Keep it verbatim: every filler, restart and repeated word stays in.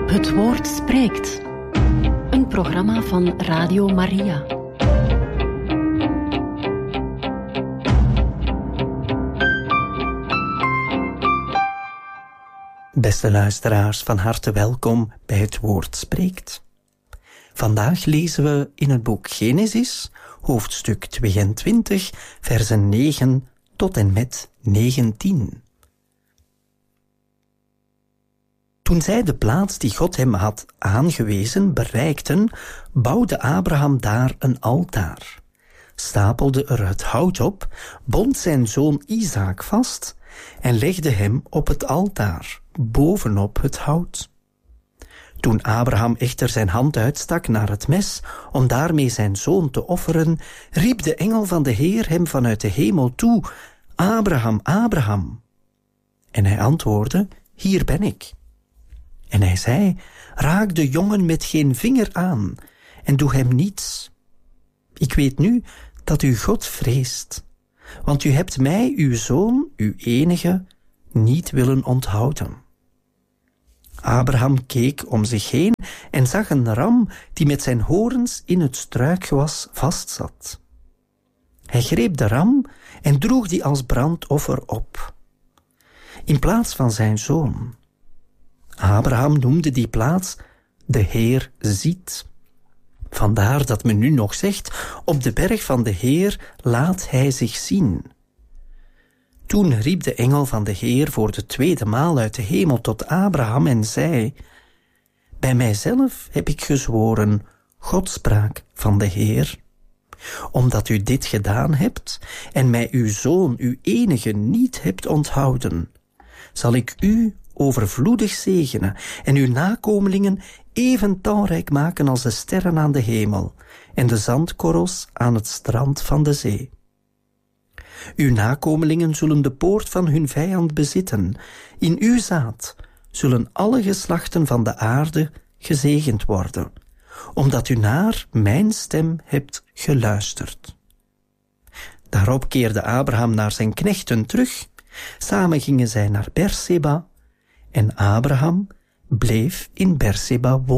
Het woord spreekt. Een programma van Radio Maria. Beste luisteraars, van harte welkom bij Het Woord Spreekt. Vandaag lezen we in het boek Genesis, hoofdstuk tweeëntwintig, versen negen tot en met negentien. Toen zij de plaats die God hem had aangewezen bereikten, bouwde Abraham daar een altaar, stapelde er het hout op, bond zijn zoon Isaak vast en legde hem op het altaar, bovenop het hout. Toen Abraham echter zijn hand uitstak naar het mes om daarmee zijn zoon te offeren, riep de engel van de Heer hem vanuit de hemel toe: Abraham, Abraham. En hij antwoordde: Hier ben ik. En hij zei: Raak de jongen met geen vinger aan en doe hem niets. Ik weet nu dat u God vreest, want u hebt mij, uw zoon, uw enige, niet willen onthouden. Abraham keek om zich heen en zag een ram die met zijn horens in het struikgewas vastzat. Hij greep de ram en droeg die als brandoffer op, in plaats van zijn zoon. Abraham noemde die plaats de Heer ziet. Vandaar dat men nu nog zegt: op de berg van de Heer laat hij zich zien. Toen riep de engel van de Heer voor de tweede maal uit de hemel tot Abraham en zei: Bij mijzelf heb ik gezworen, Godspraak van de Heer. Omdat u dit gedaan hebt en mij uw zoon, uw enige, niet hebt onthouden, zal ik u overvloedig zegenen en uw nakomelingen even talrijk maken als de sterren aan de hemel en de zandkorrels aan het strand van de zee. Uw nakomelingen zullen de poort van hun vijand bezitten. In uw zaad zullen alle geslachten van de aarde gezegend worden, omdat u naar mijn stem hebt geluisterd. Daarop keerde Abraham naar zijn knechten terug. Samen gingen zij naar Berseba en Abraham bleef in Berseba wonen.